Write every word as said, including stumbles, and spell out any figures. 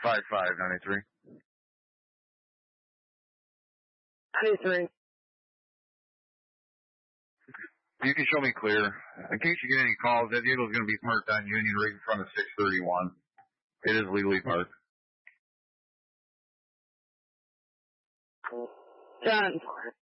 Five five ninety-three. Ninety-three. You can show me clear. In case you get any calls, that vehicle's going to be parked on Union right in front of six thirty-one. It is legally parked. John.